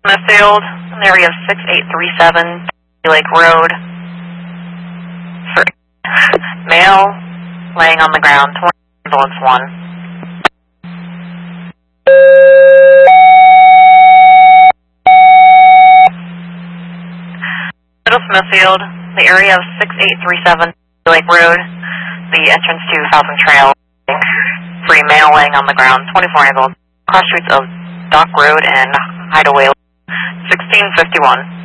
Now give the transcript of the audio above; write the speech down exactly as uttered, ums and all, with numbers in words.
Smithfield, in the area of six eight three seven Lake Road. For male, laying on the ground, twenty ambulance one. Middle Smithfield, the area of six eight three seven Lake Road, the entrance to Falcon Trail. Free male laying on the ground, twenty-four ambulance. Cross streets of Dock Road and Hideaway, sixteen fifty-one.